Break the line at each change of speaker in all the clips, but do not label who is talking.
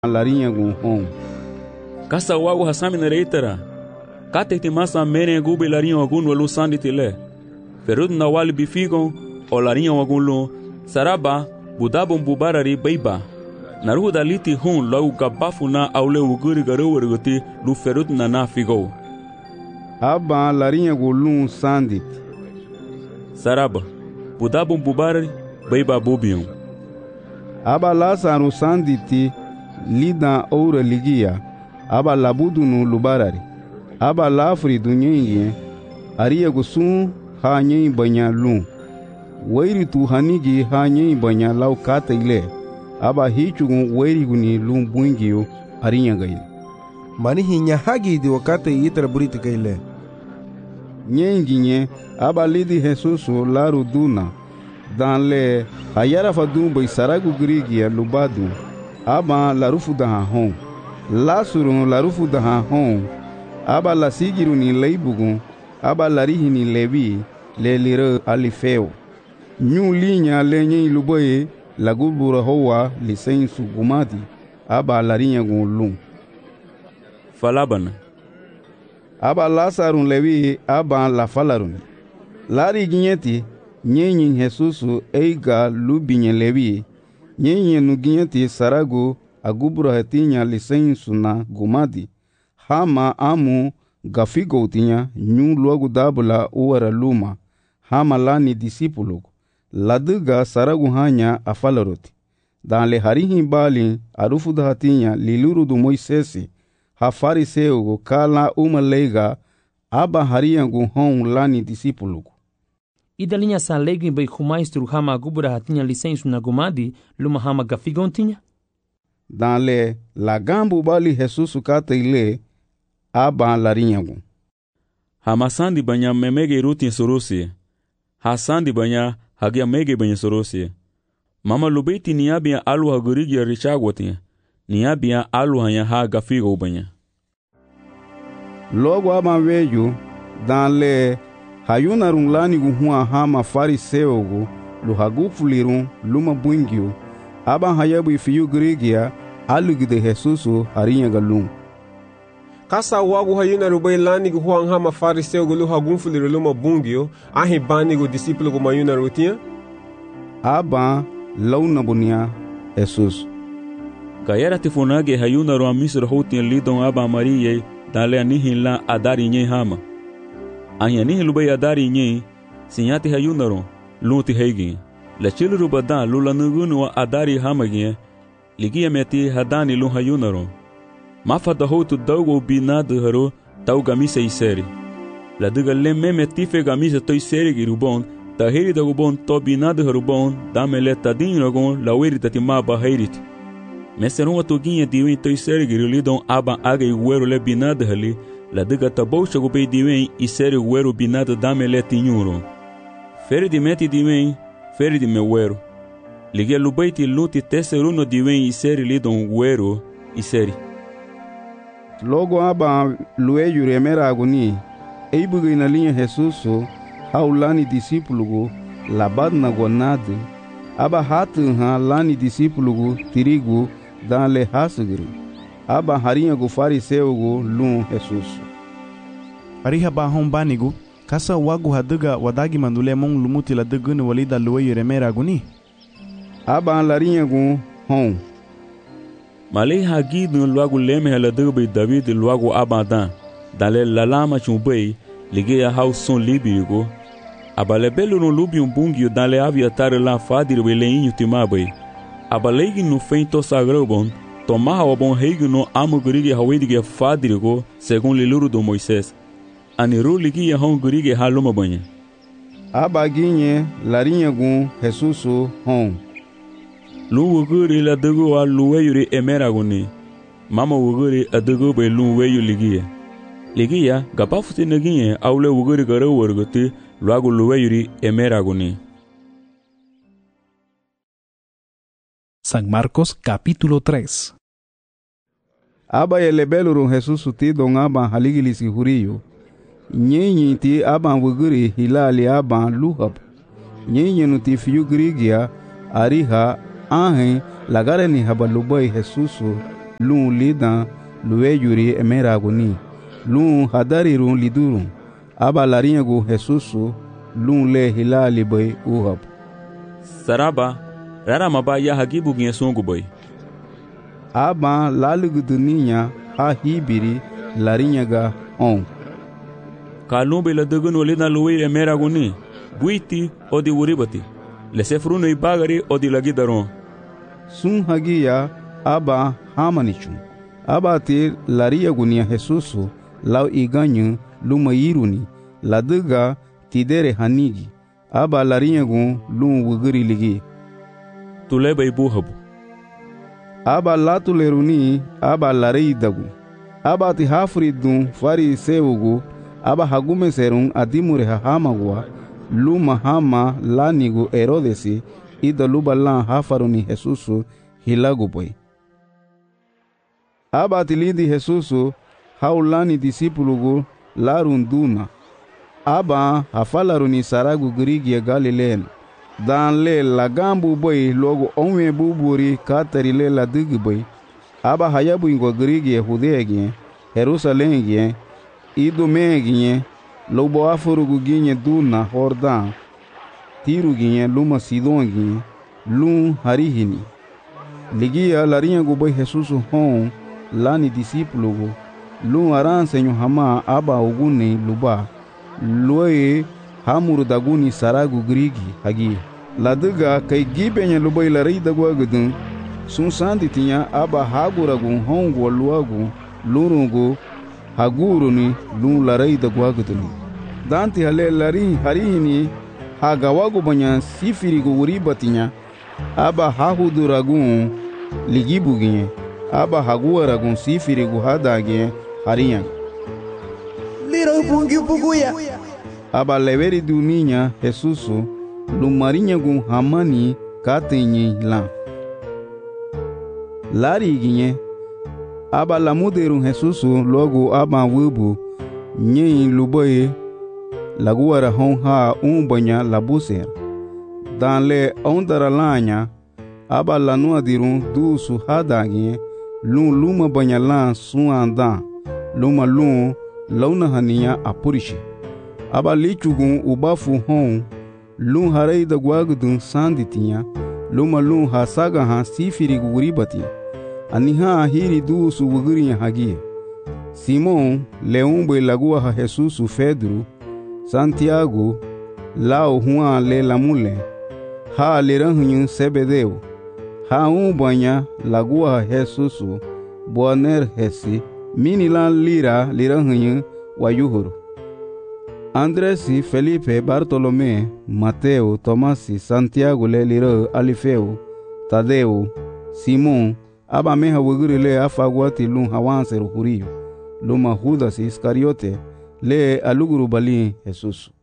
larinha gun hon.
Kasa wagu hasami na reitera. Kate ti masa mene gube larinha wagun walu sandi tile. Ferud na wali bifigon o larinha wagun lu saraba budabon bubarari beiba. Naruhu daliti hun lau gabafu na aule uguri garuwarguti lu ferud na na figo.
Aba larinha gulun sandit.
Saraba budabon bubarari beiba bubion.
Aba Lázaro sanditi lida oura ligia. Aba labudu no lubarari. Aba lafri do nyenye. Aria gusun ha nyen banya lun. Wairi tu hanigi ha nyen banya lau kata ile. Aba hichugun wairi guni lun buingio arinya gaile.
Mani hinya hagi di wakate itra buriti gaile.
Nyenginye aba lidi Jesusu laru duna. Dan le hayara fadumba isaragu grigia lubadu. Aba larufu da hon. Lasuru larufu da hon. Aba la sigiru ni leibugun. Aba larihi ni levi le lira alifeo. Nyu linya lenye iluboye lagubura hoa lisensu gumati. Aba larinya gunlun.
Falabana.
Aba Lázaro levi aba la falarun. Lari ginyeti nyenyin Jesusu eiga lubinye levi. Nyenye nuginyeti saragu agubura hetinya lisensu na gumadi. Hama amu gafigo tinya nyu luagu dabula uara luma. Hama lani disipuluk. Laduga saragu hanya afalaroti. Dan le harihin bali arufu da hatinya liluru du Moisesi. Ha fariseugo kala uma leiga aba hariangu hon lani disipuluk.
Idalinha sa legin bai kumaistru hama gubura hatinya lisensu na gumadi luma hama gafigon tinya?
Dan le lagambu bali Jesusu kata ile aba larinhagu.
Hama sandi banya memege rutin sorosi. Ha sandi banya hagia mege banya sorosi. Mama lubeti niabia alu hagurigia richagwati. Niabia alu hanya ha gafigo banya.
Logo aba veju dan le hayuna runglani guhua hama fariseugo lu hagufulirun luma buingio. Aba hayabu ifiyu grigia alugide Jesusu harinha galum.
Kasa wagu hayuna rubai lani guhuang hama fariseu gulu hagunfuliru luma bungio ahi bani gu disipulu gu mayuna rutia.
Aba launa bunia Jesus.
Kayera tifunage hayuna ro amisro hotin lidon aba Maria dale anihin la adari nye hama. Anya nihin lubai adari nye sinyati hayuna ro lunti heigin. La chiluru badan lula nugunu wa adari hamagie ligia meti hadani lun hayuna ro. Mafa da hotu daugo binado haro tau gamisa iseri. La duga lemme metife gamisa toi seri girubon ta heri da gubon to binado harubon da mele tadin rogon la weri tatima ba heirit. Meseron atoginha diwen toi seri girulidon aba aga iguero le binado hali la duga taboucha gubei diwen iseri guero binado da mele tinyuro. Feri di meti diwen feri di mewero. Ligia lubaiti luti teseruno diwen iseri lidon guero iseri.
Logo aba lueju remera agoni. Eibuga ina linha Jesusu haulani disipulugu labadna gonade. Aba hatu ha lani disipulugu tirigu dan le hasugiru. Aba harinha gu fariseugu lun Jesusu.
Ariha bahon banigu kasa wagu haduga wadagi mandule mong lumuti la dugunu walida lueju remera agoni.
Aba larinha gu hon.
Malay hagidu luagu leme hala dugbe David luagu abadan. Dale lalama chumbei ligia hauson libigo. Abale belurun lubium bungio dale aviatare la fadir beleinho timabai. Abalegi no feito sagrobon. Tomaha obon heigo no amugurigi hawedige fadirigo segun liluru do Moisés. Aniru ligia hongurigi haluma banha.
Abaginhe larinha gun Jesusu hon.
Luwuguri la dugu a luweyuri emeraguni. Mama wuguri a dugu be luweyu ligia. Ligia gabafuti neginye aule wuguri garo warguti luagu luweyuri emeraguni.
San Marcos capítulo 3.
Aba elebeluru Jesusu ti don aba haligilisi huriyo. Nyenyi ti aba wuguri hilali aba luhab. Nyenyi nuti fiyu grigia ariha ahen lagare ni habalubai Jesusu lun lidan luwe yuri emeraguni lun hadarirun lidurun aba larinyagu Jesusu lun le hilali bay uhab
saraba rara maba ya hagibu ginye songu bay
aba laluguduninya ha hibiri larinyaga on
kalun be la dugun walina luwe emeraguni buiti odi wuribati lesefruno ibagari odi lagidaron
sun hagiya aba hamanichun aba te lariyagunia Jesusu lau iganyu lumayiruni laduga tidere hanigi aba lariyagun lun wuguri ligi
tuleba ibuhabu
aba latuleruni aba laridagu aba ti hafridun fari sewugu aba hagume serun adimure hahamagwa luma hama lanigu Herodesi ida luba lan hafaruni Jesusu hilagu boy aba tilindi Jesusu haulani disipulugu larunduna aba hafalaruni saragu grigia Galileen dan le lagambu boy logo onwe buburi katari le ladigi boy aba hayabu ingo grigia Hudegie Jerusalengie idumegie lobo afurugu ginye duna Hordan tiru ginye luma Sidon ginye lun harihini ligia larinyagu boy Jesusu hon lani disipulugu lun aran senyo hama aba uguni luba loye hamuru daguni saragu grigi hagi laduga kai gibenye luba ilari dagwa gudun sun sandi tinya aba haguragu hongu luagu lurungu haguruni lun larai dagwa gudun danti hale lari harihini hagawagu banya sifirigu uribatinya aba hahuduragu ligibuginye aba haguaragun sifirigu hadage hariyan
liro bungi buguya
aba leveri duninya Jesusu lumarinyagun hamani katenye la lari ginye aba lamuderun Jesusu logo aba wubu nye luboye laguara honha umbanya labuser danle ondara lanya aba lanua dirun dusu hadage lun luma banyalan suanda luma lun launa hania apurishi aba lichugun ubafu hon lun harei da gwagudun sanditinya luma lun hasaga han sifiri guribati aniha hiri dusu wuguri hagi Simon leumbe lagua ha Jesusu Pedro Santiago lao Juan le lamule ha leranhunyu Sebedeu ha banya lagua Jesusu Boaner hesi minilan lira liranhunyu wayuhuru Andresi Felipe Bartolomé Mateo Tomasi Santiago le lira Alifeu Tadeu Simon aba meha wuguri le afagwati lun hawanseru huriyo luma Judas Iscariote le aluguru bali Jesusu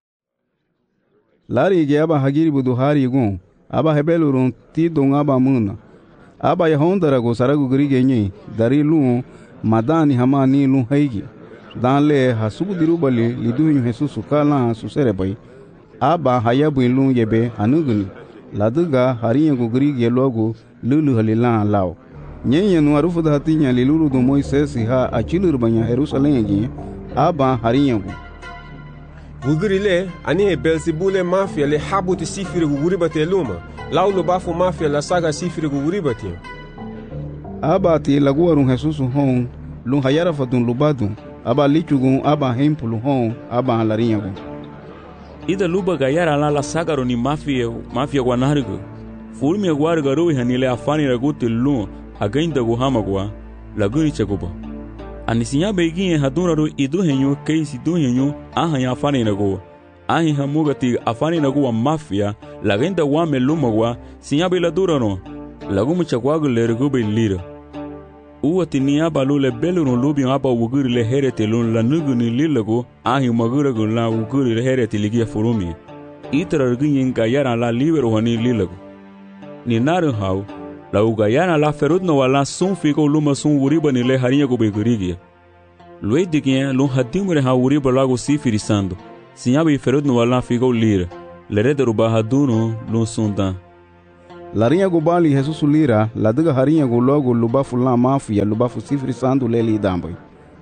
lari ge aba hagiri buduhari gun aba hebelurun ti don aba muna aba yahondara go saragu grige nyi dari lu madani hamani lu haigi dan le hasugu dirubali liduhinyu Jesusu kala susere bai aba hayabu lu yebe anuguni laduga hariya go grige logo lulu halila lao nyenye no arufu da hatinya liluru do Moises ha achilur banya Jerusalem gi aba hariya go
guguri le ani he Belzebule mafia le habuti sifiri guguri bate luma laulo bafu mafia la saga sifiri guguri bate
aba ti laguarun Jesusu hon lun hayara fatun lubadun aba lichugun aba hempulu hon aba lariya go
ida luba gayara la saga ni mafia guanargo fulmi guarga ro hanile afani raguti lu againda go hamagwa laguni chagoba anisinya begin hadura ro iduhenyu keisi duhenyu ahanya afani nago ahi hamugati afani nago mafia lagenda wa melumagwa sinya bela durano lagumu chagwago lergo belira uwati niya balule belurun lubi aba wuguri le herete lun la nuguni lilago ahi magurago la wuguri le herete ligia furumi itra ginyin gayara la libero hani lilago ni naru hau la ugayana la ferudno wala sun figo luma sun wuriba ni le harinha go begurigia loi digien lun hadimure ha wuriba lago sifirisando sinyabi ferudno wala figo lira le rederuba haduno lun sundan
Larinha gu bali Jesus lira, ladiga harinha gu logo lubafu la mafia lubafu sifri sandu leli damboy.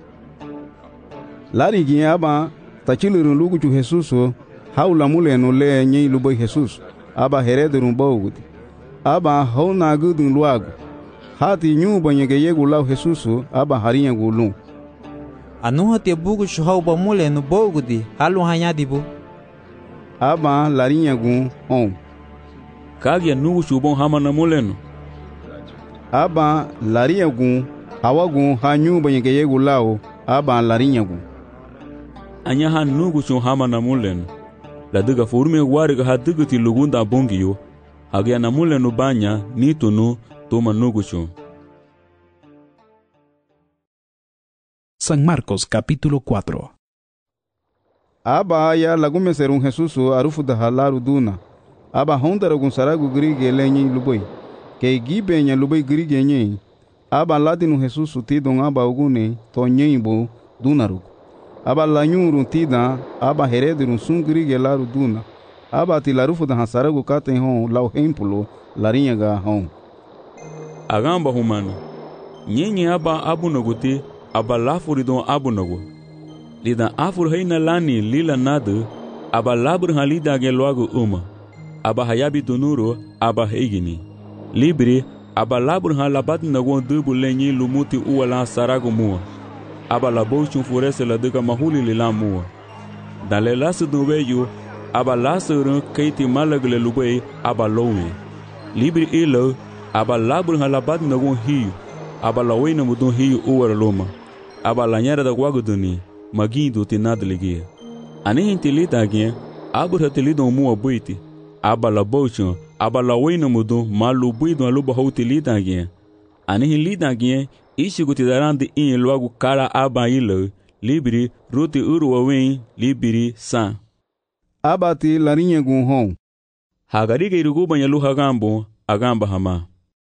Lari ginye aba tachilirun lugu chu Jesus haula mulenu le nyei luboy Jesus aba herederun bawgudi. Aba hauna gudun luagu. Hati nyuba nyege yegu lau Jesus aba harinha gu lu.
Anu hati bugu shuhau ba mulenu bawgudi halu hanyadibu.
Aba larinha gu hom.
Kagia nugu shubon hama na mulenu.
Aba larinha gu hawagu ha nyuba nyege yegu lau aba larinha gu.
Anya ha nugu shun hama na mulenu. La diga furme wariga ha digiti lugunda bongiyo. Hagia na mulenu banya nitunu toma nugu shun.
San Marcos capítulo 4.
Aba ya lagume serun Jesus arufu da halaru duna. Aba hondara gun saragu grige lenyi luboy. Ke gibe nya luboy grige nyi. Aba ladinu Jesus tidon aba ugune to nyimbo dunaru. Aba lanyuru tida aba heredirun sun grige laru duna. Aba ti larufu da saragu katen hon lau hempulo larinha ga hon.
Agamba humano. Nyenye aba abunaguti aba lafuridon abunagu. Lida afur heina lani lila nadu aba labur halida ge logo uma. Aba hayabi dunuro aba heigini. Libri aba labur halabat nagon dubu lenyi lumuti uwala saragu mua. Aba labo chunfurese la diga mahuli lila mua. Dale lasu duweyu aba lasu keiti malagle lubei aba lowe. Libri ilo aba labur halabat nagon hiu. Aba lawena mudun hiu uwara loma. Aba lanyara da guaguduni magindo tinadligia. Ani intilita agien abur hatilidon mua buiti. Aba la bochon aba la wena mudu malu buidon aluba houtilita agien. Ani hilita agien ishi gutidarandi in logo kara aba ilo libri ruti urwa wen libri san.
Aba ti larinha gun hon.
Hagariga iruguba nyalu hagambo agamba hama.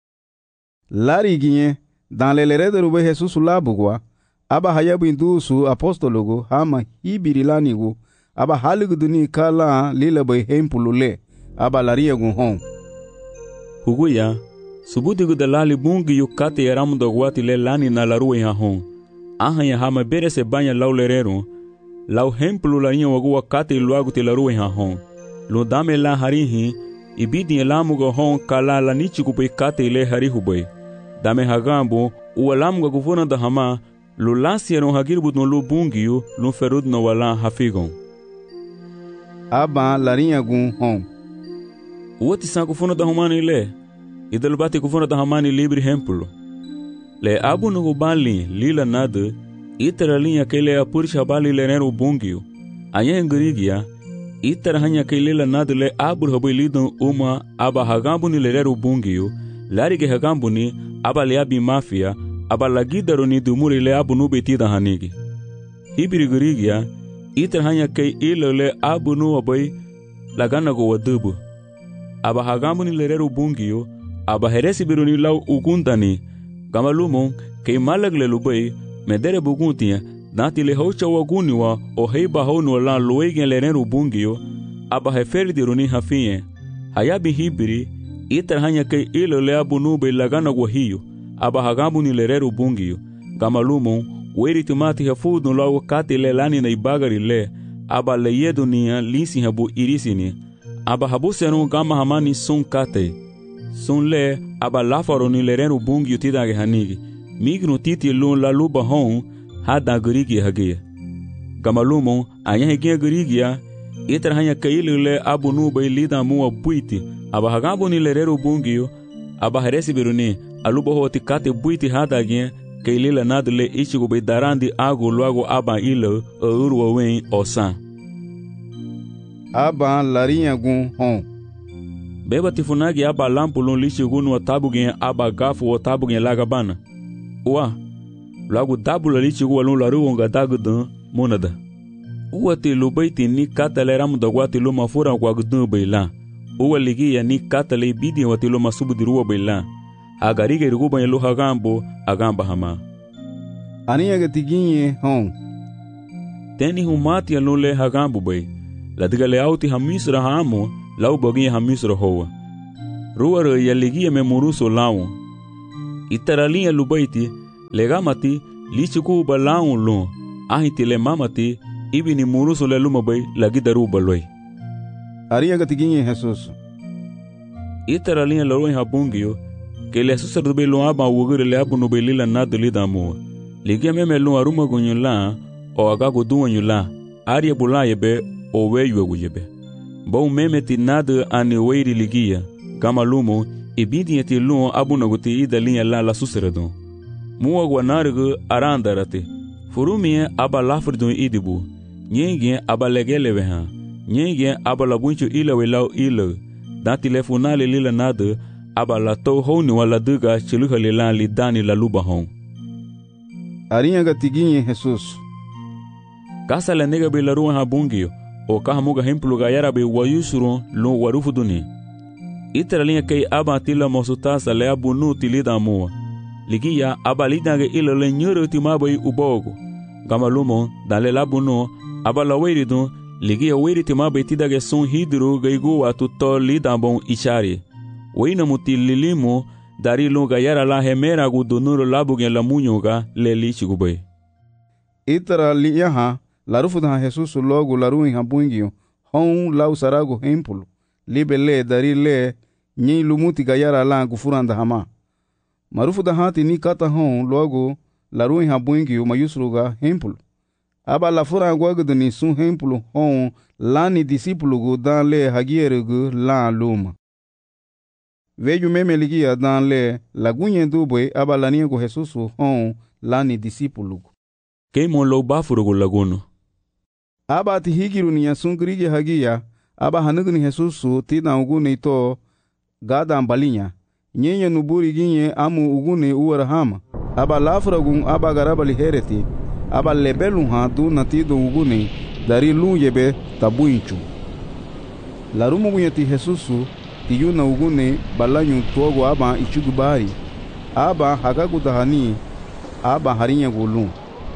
Lari ginye dan lelerede rube Jesus labugwa. Aba hayabu indusu apostologo hama hibiri lanigu. Aba haligu duni kala lila bay hempulule. Aba larinha gun hon.
Huguya subudigu dalali bungi yukate yaramu dogwati le lani na laruwe ha hon. Aha ya hama bere se banya lau lerero. Lau hempulu larinha wagu wakate iluagu te laruwe ha hon. Lo dame la harihi ibidi elamuga hon kala la nichiku bay kate ile harihu bay. Dame hagambo ualamuga guvona da hama lo lansieron hagirbu no lo bungiyo lo ferud no wala hafigon.
Aba larinha gun hon.
Uoti san kufuna da humani le. Idal bati kufuna da hamani libri hempulo. Le abu no bali lila nada. Itara linha que le apurcha bali le nero bungiyo. Anya engrigia. Itara hanya que lila nada le abu habai lidon uma aba hagambu ni le nero bungiyo. Lari ke hagambu ni aba le abi mafia. Aba lagidaro ni dumuri le abu nu betida hanigi. Hibiri gurigia. Itara hanya que ilo le abu nu abai lagana go wadubu. Aba hagambu ni lerero bungiyo, aba heresi biruni lau ugundani, gamalumon, kei malagle lubei, medere buguntia, dati le haucha waguniwa, o heiba honu la luegen lerero bungiyo, aba heferi diruni hafinye, hayabi hibiri, iter hanya kei ilo le abu nube lagana wahiyo, aba hagambu ni lerero bungiyo, gamalumon, weri tumati hafudu lau kati le lani na ibagari le, aba le yedu niya linsi habu irisini, aba habu serun gama hamani sun kate. Sun le aba lafaro ni lerenu bungi utidage hanigi. Mignu titi lun la luba hon hada gurigi hagia. Gamalumon anya hegia gurigia iter hanya kaili le abu nubai lida mua buiti. Aba hagambu ni lereru bungi aba heresi biruni aluba hoti kate buiti hada gia kaili le nadle ichigo be darandi agu luago aba ilo urwa wen osan.
Aba larinha gun hon.
Beba tifunagi aba lampulun lishi gunu wa tabugen aba gafu wa tabugen lagabana. Uwa, lagu dabula lishi guwa lun laru wonga dagudan monada. Uwa ti lubaiti ni kata le ramu dagwa ti luma fura kwa gudun bayla. Uwa ligia ni kata le bidi wa ti luma subu diruwa bayla. Agarige riguba ya luha gambo agamba hama.
Aniya gatiginye hon.
Teni humati ya lule hagambo bay. La diga le auti hamisra hamo lau bogi hamisra hoa. ruara ya ligia me muruso laun. Itaralinha lubaiti, legamati, lichiku ba laun lun, ahiti le mamati, ibini muruso le lumabai lagi daru baloi.
Aria gatiginha Jesus.
Itaralinha laruin habungio, que le sacerdote lun aba wugure le abu no belila nada lidamu. Ligia me lun aruma gunyula, o agago duanyula, aria bulaye be, o weyu agujebe. Bom memeti nada ane weiri ligia, gama lumo, e bidieti lun abu naguti ida linha la suceradon. Mua guanargu arandarate, furumie aba lafridun idibu, nyengien aba legelevehan, nyengien aba labuncho ila welau ila, dan telefonale lila nada, aba la tou honi wala duga chiluha lilan li dani la lubahon.
Arinha gatiguinha Jesus.
Kasa la nega be la ruan habungio, o kahamuga hemplu gayara be wayusurun lun warufuduni. Itaralinha kei aba tila mosutasa le abu nu tilida mua. Ligia aba lidange ila le nyuru timabai ubogo. Gama lumon dale labu nu aba la weiridun ligia weiri timabai tidage sun hidru gaigu atu to lidambon ishari. Weina muti lilimu dari lun gayara la hemera gu dunuru labu gen la munyuga le lichigubai.
Itaralinha larufudan Jesus logo laruin habungio hon lau sarago hempulu. Libele dari le nyi lumuti gayara la gufuranda hama. Marufu da hati ni kata hon logo laruin habungi o mayusruga hempulu. Aba la fura guagdu ni sun hempulu hon lani disipulu gu dan le hagierugu la luma. Veju meme ligia dan le lagunye dubwe aba laniego Jesusu hon lani disipulu.
Keimon lo bafurugu laguno.
Aba ati higiru ni yasungrige hagia aba hanugni Jesusu tina ugune to gada ambalinya nyenye nuburi ginye amu ugune uwarahama aba lafragun aba garabali hereti aba lebelun ha du natido ugune dari lun yebe tabuinchu larumu gunyati Jesusu tiyuna ugune balanyu togo aba ichugubari aba hagagudahani aba harinya gulun.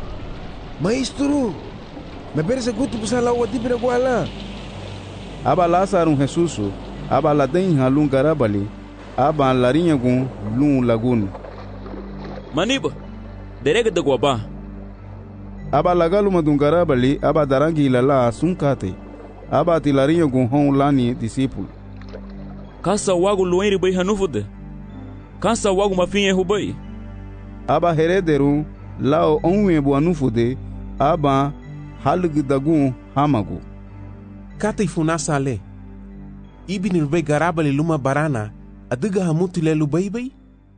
Maestro, me parece gutu pusala wadibira gwala.
Aba Lázaro Jesusu, aba laden halun garabali, aba larinha gun lun lagun.
Maniba, derega de guaba.
Aba lagalu madun garabali, aba darangi lala sunkate, aba ti larinha gun hon lani discípulo.
Kasa wagu luenri bai hanufude. Kasa wagu mafinha rubai.
Aba herederu lao onwe bu anufude, aba halug dagun hamagu.
Kata ifunasa ale. Ibini lubai garabali luma barana, aduga hamutu le lubai bai?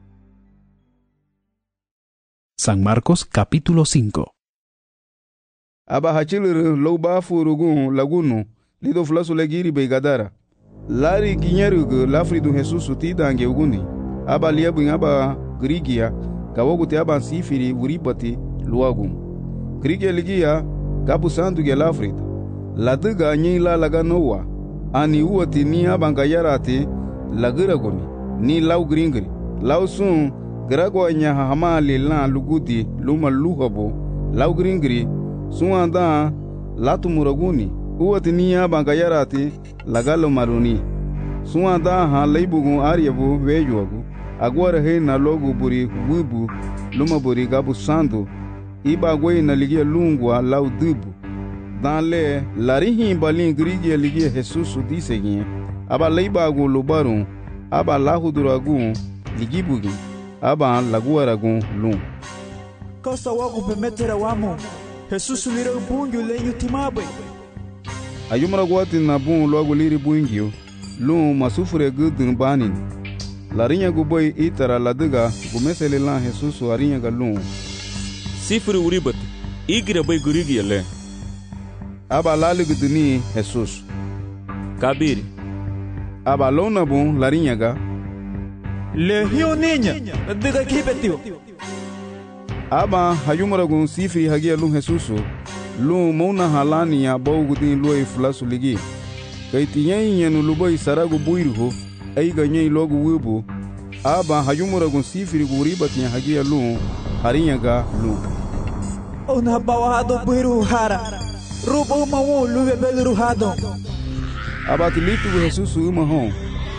San Marcos capítulo 5.
Aba hachilur louba furugun lagunu, lido flasu legiri bai gadara. Lari ginyerugu lafridu Jesusu tidange uguni. Aba liabun aba grigia, kawoguti aba sifiri uribati luagun. Grigia ligia, gabu sanduge lafrida. Laduga nyi la laga nowa ani uwati ni abanga yarati lagiragoni ni lau gringri lau sun grago nya hamali la lugudi luma luhabo lau gringri sun anda latu muraguni uwati ni abanga yarati lagalo maruni sun anda ha leibugun aryabu vejuagu agora he na logo buri wibu luma buri gabu sandu iba goi na ligia lungwa lau dubu. Dans le larihin balin grigia ligia Jesusu disegin aba leibagu lubarun aba lahuduragun ligibugi aba laguaragun lum.
Kasa wagu bemetera wamo Jesusu lira bungyo lenyu timabe.
Ayumara guati na bun logo liri bungyo lum masufure gudun banin. Larinya guboy itara laduga gumesele lan Jesusu arinya galum.
Sifuri uribat igira bay grigia le.
Aba laliguduni Jesus.
Kabiri.
Aba lona bun larinyaga.
Lehio niña, diga kibetio.
Aba hayumaragun sifiri hagia lun Jesusu. Lun mona halania bawgudin loi flasu ligi. Kaitiyen yenu lubai saragu buirho, aiga nyei logu wibu. Aba hayumaragun sifiri guribatinya hagia lun harinyaga lun.
Ona bawado buiru hara. Rubo mawu luwe belu ruhado.
Aba tilitu Jesusu umahon.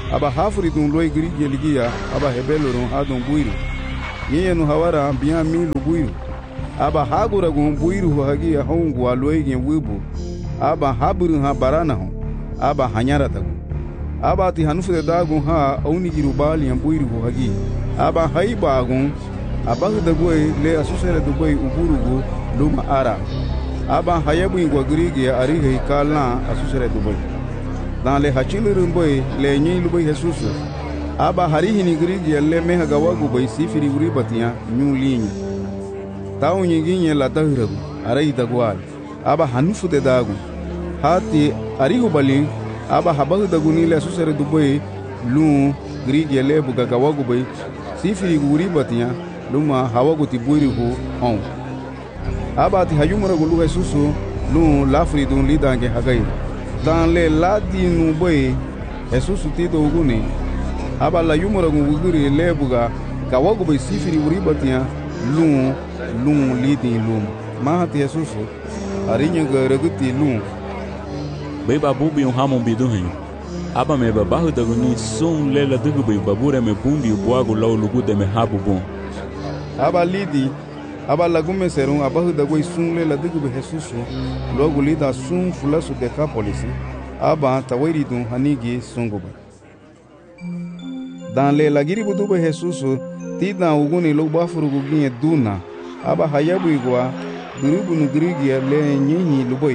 aba hafuri dun loi grigi ligia aba hebelorun hadun buiru yenu hawara biya milu buiru aba hagura gun buiru hagia hongu aloi gen wibu aba haburu ha barana hon aba hanyara tagu aba ti hanufu dagun ha auni girubali yan buiru hagi aba haiba gun aba dagoi le asusere dugoi uburugu luma ara aba hayabu ingwa grigi ari kala asusere dugoi dans les hachilurum boy le nyi lubai Jesus aba harihi ni grigi le meha gawagu boy sifiri uri batia nyu linyi taw nyingi la tahragu arai dagwal aba hanufu de dagu hati arihu bali aba habahu daguni le susere dubai lu grigi le buga gawagu boy sifiri uri batia luma hawagu tibuiri hu on aba ti hayumura gulu Jesus lu lafri dun lidange hagai dans les ladinu boy Jesus tido uguni aba la yumura guguri lebuga gawagu boy sifiri uri batia lu lidin lu mahati Jesus arinya garaguti lu
bay babubi un hamon biduhin aba me babahu daguni sun lela dugu bay babure me bumbi boago law lugu de me habu bon
aba lidi aba lagume serum abahu dagoi sun lela dugu be Jesus logo lida sun fulasu de capolisi aba tawairi dun hanigi sunguba dans les lagiri budu be Jesus tida uguni lo bafurugu ginye duna aba hayabu igwa gurubu nu grigi le nyinyi luboi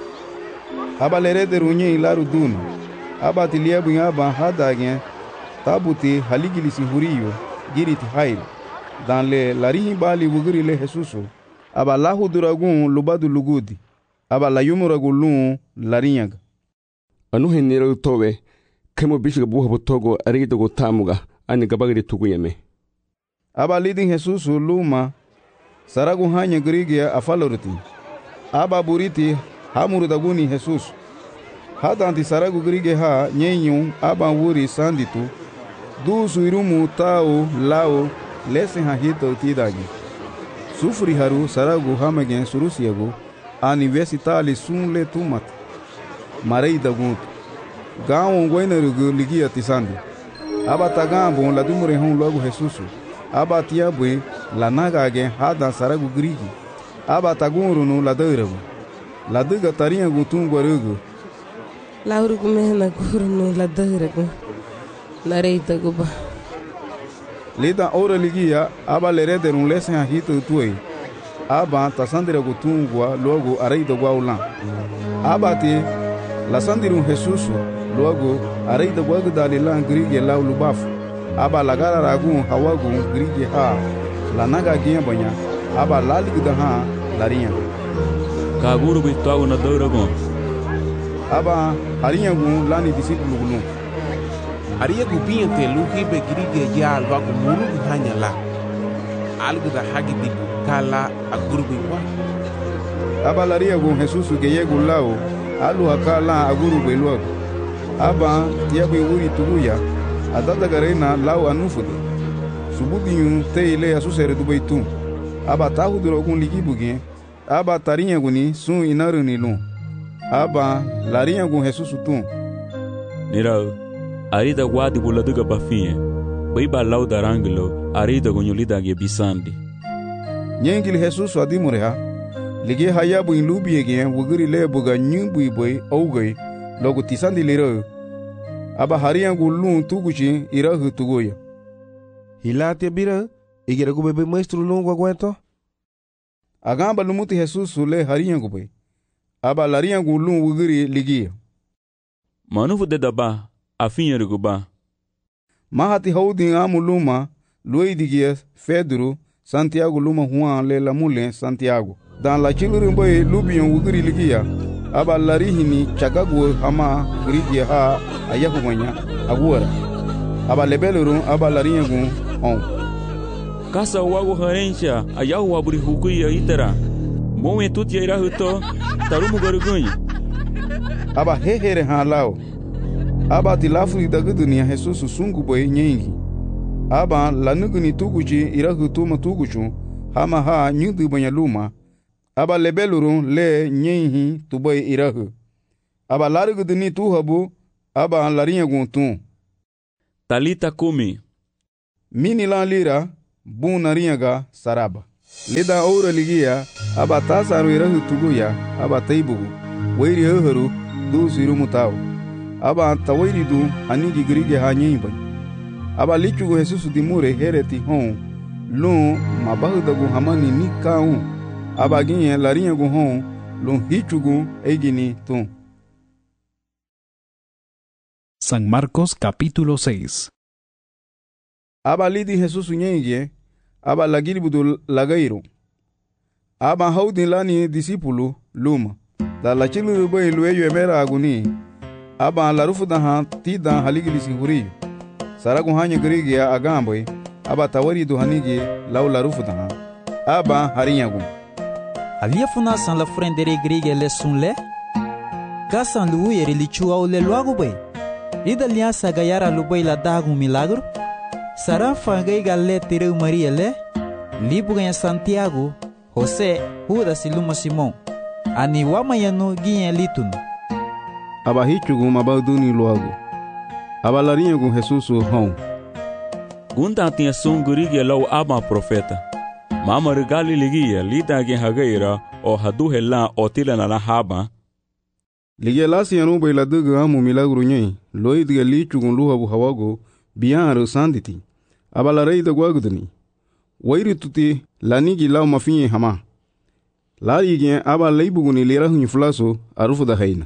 aba lerede runye ilaru duna aba tiliabu aba hadagen tabuti haligilisi huriyo giriti hail dans les larihi bali wuguri le Jesus aba lahu duragun lubadu lugudi aba la yumuragulun larinyaga
anu henero towe kemo bishiga buha botogo arido go tamuga ani gabagiri tuguyeme
aba lidin Jesus luma saragu hanya grigia afaloriti aba buriti hamuru daguni Jesus hadanti saragu grige ha nyenyu aba wuri sanditu du suirumu tao lao lese ha hito tidagi sufri haru saragu hamagen surusiagu universitali sunle tumat marei dagut gawo goinerugu ligia tisandi aba tagambo la dumure hon logo Jesus aba tiabwe la nagage hada saragu grigi aba tagurunu la deuragu la diga tarinha gutungu rugu
la urugu mehna gurunu la deuragu la reita guba
lida ora ligia aba lerede un lesen a hito tuei aba tasandira gutungwa logo areida gwaulan aba ti la sandiru Jesus logo areida gwagu dalilan grigi la lubafu aba lagara ragu hawagu grigi ha la naga ginha banha aba laligda ha larinha
kaguru bitwago na douragon
aba harinha gu lani discípulo gulu
ariya gubinha te luhi be grigi ya alwa ku muru hanya la algda hagi dibu kala agurbi kwa
aba laria gu Jesus geyegu lao alu hakala agurbi lo aba tiabu wuri tuguya adada garena lao anufude subudinyu te ile asusere dubaitu aba tahuduro gun ligibuge aba tarinha guni sun inaruni lu aba larinha gu Jesus tu
nirau arida guadi buladuga bafinha bai ba lau daranglo arida gunyulida ge bisandi
nyengil Jesus adimureha lige hayabu inlubi ege wuguri lebuga nyumbu boy ougay logo tisandi lero aba hariya gulun tuguchi irahu tugoya
hilate bira igera go bebe maestro longo aguento
agamba lumuti Jesus le hariya go boy aba lariya gulun wuguri ligia
manufu de daba afinha ruguba
mahati houdin amuluma luidigia Pedro Santiago luma Juan le lamule Santiago dans la chilurumboy lubion wuguri ligia aba larihini chagagu hama grigia ha ayahumanya agura aba lebelurun aba larinyagu on
kasa wago harencha ayahu aburi hukuya itara moe tutia irahuto tarumu garugunyi
aba hehere ha lao aba tilafuri dagudunia Jesus sungu boy nyengi aba lanuguni tuguchi irahutuma tuguchu hama ha nyudu banyaluma aba lebelurun le nyenhi tuboy irahu aba laruguduni tuhabu aba larinyagu tu
talita kumi.
Mini la lira bun narinyaga saraba. Lida ora ligia aba tasaru irahu tuguya aba taibugu. Wairi haru du siru mutau. Aba tawairi du anigi grige hanyimban. Aba lichugu Jesus dimure hereti hon. Lun mabahudagu hamani nikau. Aba ginye larinyagu hon. Lun hichugu egini tun.
San Marcos capítulo 6.
Aba lidi Jesus nyenye, aba lagiribudu lagairo. Aba haudin lani disipulu luma. Da la chilu rubai lueyo emera aguni. Aba la rufu daha tida haligilisi huriyo. Saragu hanya girigia agambwe. Aba tawari du hanigi lau la rufu daha. Aba harinyagu.
Alia funa san la frendere grige le sunle. Gasan luuyeri lichua ule luagu bay. Ida liasa gayara lubai la dagu milagro. Sara fangai galle tireu Maria le. Libu ganha Santiago, José, Judas e Luma Simão. Ani wamayanu ginha litun.
Aba hichugu mabaduni luagu. Aba larinyagu Jesusu hon.
Gunda tinha sungurige lau aba profeta. Mama regali ligia lida gen hagaira o hadu hela o tila na haba.
Ligia lasi yanu bai la dugu amu milagro nyei. Loi diga lichugun luhabu hawago biyan sanditi. Aba la rei da guagudani. Wairi tuti lanigi lau mafinye hama. Lari gen aba laibuguni lera hunyi fulaso arufu da haina.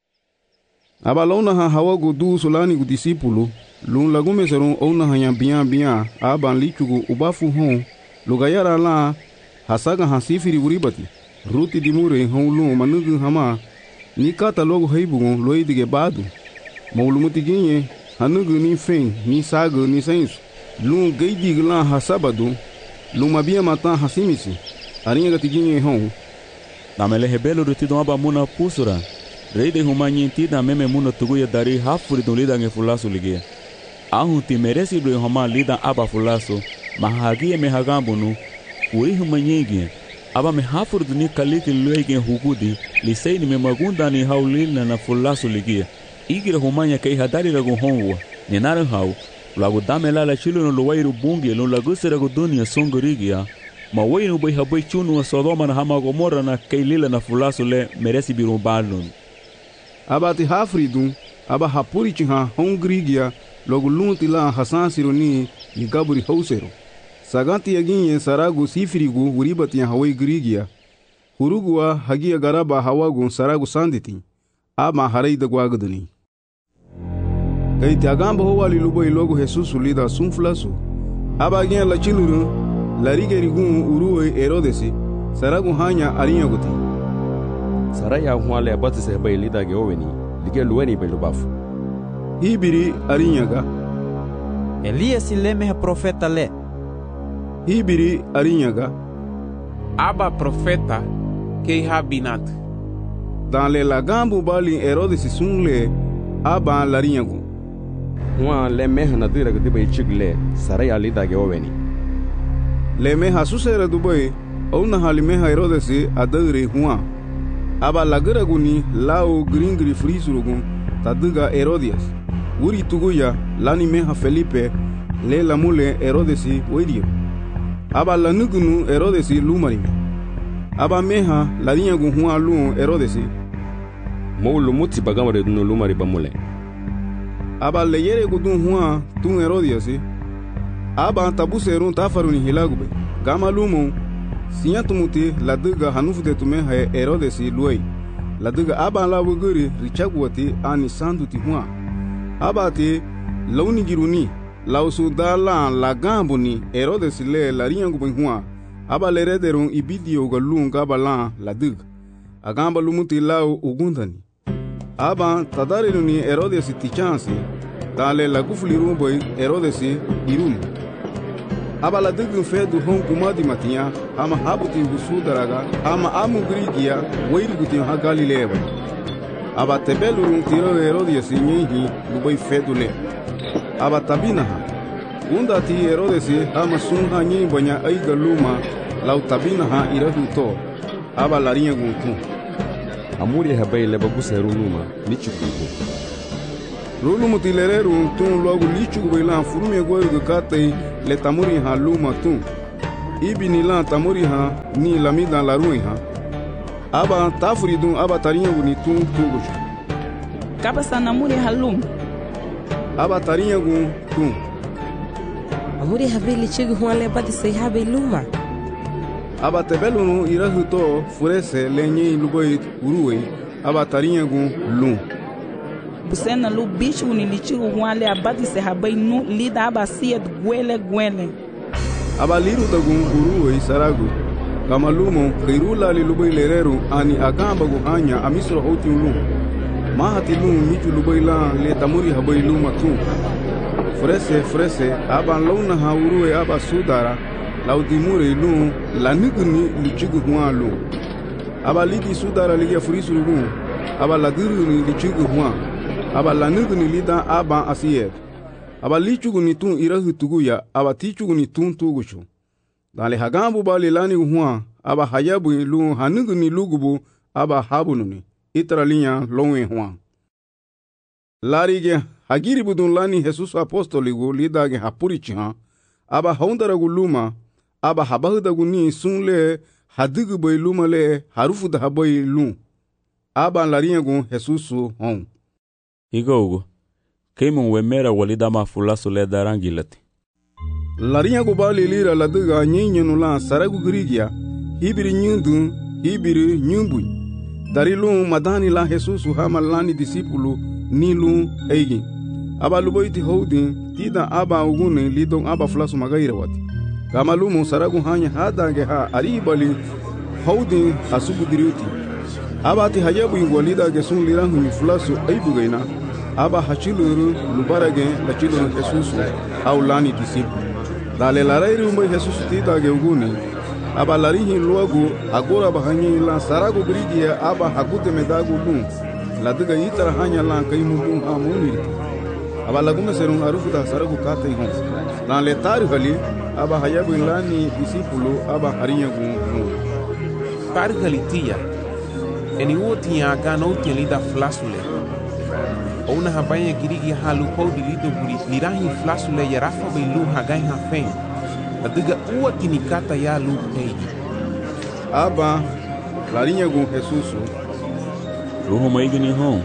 Aba launa ha hawago du solani gu disipulu. Lun lagume serun ouna hanya biyan aba lichugu ubafu hon. Lugayara la hasaga hasifiri uribati. Ruti dimure hon lun manugu hama. Ni kata logo haibugun loi dige badu. Maulumuti ginye hanugu ni fen ni sagu ni sensu. Lun geidig la hasabadu. Lun mabia matan hasimisi. Arinha gatiginye hon.
Namele hebelo rutido aba muna pusura. Rei de humanyi da meme muna tuguya dari hafuri do lida nge fulaso ligia. Ahu ti meresi do homa lida aba fulaso. Mahagie me hagambunu. Uri humanyi aba me hafuri do ni kaliki luege hugudi. Lisei ni me magunda ni haulina na fulaso ligia. Igira humanya kei hadari ragu honwa. Nenara hau. Lagu damela la chilo no luwairu bungi no lagu seragu dunia songorigia. Ma wainu bai habai chunu wa Sodoma na hama Gomorra na kei lila na fulaso le meresi birumbalun.
Aba ti hafridun, aba hapuri chiha hongrigia, logu lunti la hasan sironi ni gaburi hausero. Saganti yaginye saragu sifirigu uribati ya hawai grigia. Hurugua hagia garaba hawagun saragu sanditi. Aba harai da guagaduni. Kay tiagamba ho wali lubai logo Jesus lida sunflaso. Aba gen la chiluru la rigerigun uruwe Herodesi saragu hanya arinyaguti.
Saraya huale abati se bai lida ge oweni lige luweni bai lubafu.
Hibiri arinyaga.
Elias leme profeta le.
Hibiri arinyaga.
Aba profeta kei habinat.
Dans le lagambu bali Herodesi sunle aba larinyagu.
Hua le meha na dira gdiba ichigle saraya lida ge oweni.
Le meha susera dubai ona hali meha Herodesi adagre hua. Aba lagaraguni lao gringri frisurugun taduga Herodias. Uri tuguya lani meha Felipe le lamule Herodesi oidio. Aba lanugunu Herodesi lumarime. Aba meha larinyagu hua lu Herodesi.
Moulu muti bagamare dunu lumari bamule.
Aba leyere gudun hua tun Herodiasi. Aba tabuserun tafaruni hilagube. Gama lumu sinyatumuti laduga hanufute tumeha Herodesi luei. Laduga aba la wuguri richagwati ani sanduti hua. Aba te launi giruni lausu dala la gambuni Herodesi le larinyagu hua. Aba lerederun ibidio galun gaba la laduga. Agamba lumuti lau ugundani. Aba tadareluni Herodesi tichansi. Dale la gufuli rumboi Herodesi iruni. Aba la dugun fedu hon kumadi matia. Ama habuti gusu daraga. Ama amu grigia. Wairi guti ha Galileva. Aba tebelurun tiro Herodesi nyehi lubai fedu le. Aba tabinaha. Unda ti Herodesi ama sunha nyehi banya aiga luma. Lau tabinaha irahu to. Aba larinha guntu.
Amuri habai leba guseru numa nichukuku.
Rulu mutilereru tun logo lichu bailan furume goyo kate le tamuri ha luma tun. Ibi ni lan tamuri ha ni lamida la rui ha. Aba tafuri dun aba tarinha guni tun tugucho.
Kapa sanamuri halum.
Aba tarinha gun tun.
Amuri habeli chigu huale bati sei habe luma.
Aba tebelunu irahuto furese lenye luboi uruwe aba tarinha gun lum.
Busena lu bicho unilichigu huale abati se habe nu lida aba siet gwele.
Aba liru dagun uruwe saragu. Kama lumo kairula li luboi lereru ani agamba gu anya amisro hoti lum. Mahati lum michu luboi la le tamuri habai luma tun. Frese aban launa ha uruwe aba sudara laudimure lu la niguni lichigu huan lu aba lidi sudara liya furisu lu aba la diruni lichigu huan aba la niguni lida aba asiyet aba lichugu ni tun irahu tuguya aba tichugu ni tun tuguchu dale hagambu bali lani huan aba hayabu lu haniguni lugubu aba habununi itralinya lonwe huan larige hagiri budun lani Jesus apostoligu lidage hapurichiha aba haundaragu luma aba habahudagu ni sunle hadigu boy luma le harufu da haboy lum aba lariagu Jesusu hon
Igogo keimun wemera walida mafulasu le darangilati
lariagu bali lira ladiga nyinyenu la saragu grigia hibiri nyundu hibiri nyumbu dari lum madani la Jesusu hama lani disipulu ni lum eigi aba luboiti houdin tida aba ugune lidon aba fulasu magaira wati kama lumo saragu hanya hadange ha aribali houdin asubu diriuti aba ti hayabu ingwalida ge sun lirangu ni fulasu aibugaina aba hachiluru lubarage lachiluru Jesusu au lani disipu dale larairu umbe Jesusu tida ge ugune aba larihi luagu agora bahanyi la saragu grigia aba hakute medagu lum ladiga itara hanya lan kaimu lum ha munirti aba lagume serun arufu da saragu kate hon dan le tari hali aba hayabu lani disipulu aba harinya gun
tari hali tia eni wotia gano lida flasule ona habanya girigi halu podi lido buri lirahi flasule yarafa belu hagai ha fen adiga uwati nikata ya lu teji
aba larinya gun Jesusu
ruho maigini hon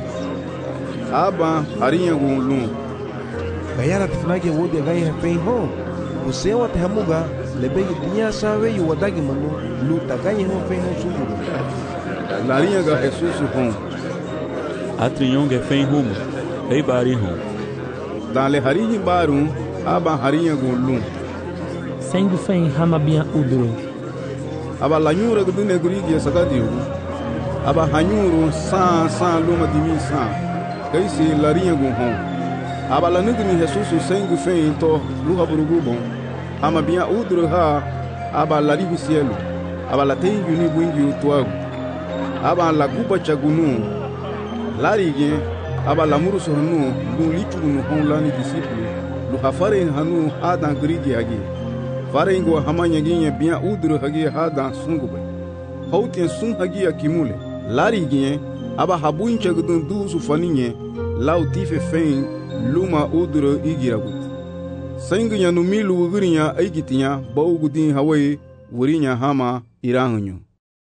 aba harinya gun lum
gayara tifnage wodi gai hafei ho usewa tehamuga lebegi dunia sawe yu wadagi manu lu tagai ho fei ho sumuru
larinya ga Jesusu hon
atriyonge fei hum ei bari hon
dale harihi baru aba harinya gun lum
sengu fei hama bia uduro
aba lanyura gudune gurigi sakadiu aba hanyuru sa luma dimi sa kaisi larinya gun hon aba la nugni Jesusu sengu fei to luha burugubon ama bia udro ha aba la ribi cielo aba la tengu ni bungi tuagu aba la guba chagunu larige aba la muruso hanu lu lichunu hon lani disipulu lu hafare hanu adan grigi agi farengo hamanya ginya bia udro hagi hada sungube hautien sun hagi akimule larige aba habuin chagudun dusu faninye lautife fein luma udro igiragut senginya no milu ugurinya aigitinya baugudin hawai wurinya hama irahunyo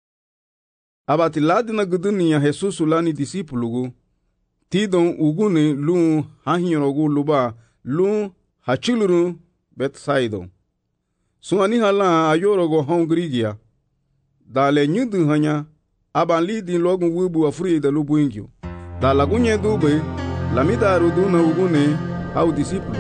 abati ladina gudunya Jesusu lani disipulugu tidon ugune lu hahirogu luba lu hachiluru Bethsaida suani hala ayorogo hongrigia dale nyudu hanya aban lidin logun wubu afuri da lubuingyo dala gunye dube lamida ruduna ugune au disipulu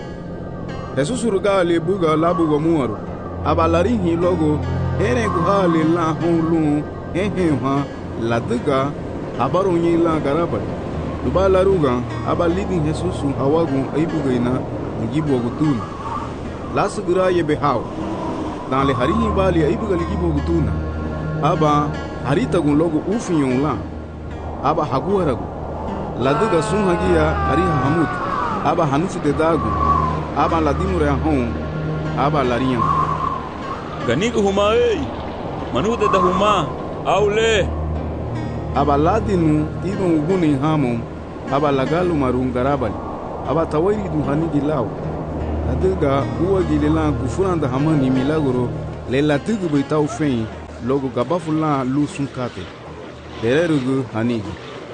Jesusu rugale buga labugo muaru abalarihi logo ere guhale la honlu ha ladiga abaronyi la garaba dubala ruga abalidin Jesusu hawagu aibugaina ngibo gutuna lasugura ye behaw dale harihi bali aibuga ligibo gutuna aba harita gun logo ufinyon la aba haguaragu ladiga sun hagia ariha hamut aba hanufu de dagu aba ladimure hon aba larian
ganigu huma ei manude da huma aule
aba ladinu tidon uguni hamon aba lagalu marun garabali aba tawiri du hanigi law adiga uwa gilelan kufuranda hamani milagro le latigu bai taw fen logo gabafulan lu sunkate dererugu hanigi